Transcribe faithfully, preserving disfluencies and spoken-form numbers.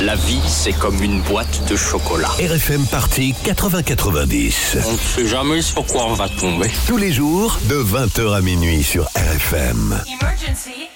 La vie, c'est comme une boîte de chocolat. R F M Party quatre-vingts quatre-vingt-dix. On ne sait jamais sur quoi on va tomber. Tous les jours, de vingt heures à minuit sur R F M. Emergency.